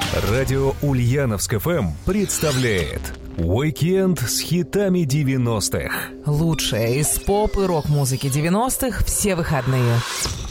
Радио Ульяновск ФМ представляет «Уикенд с хитами 90-х». Лучшее из поп и рок-музыки 90-х все выходные.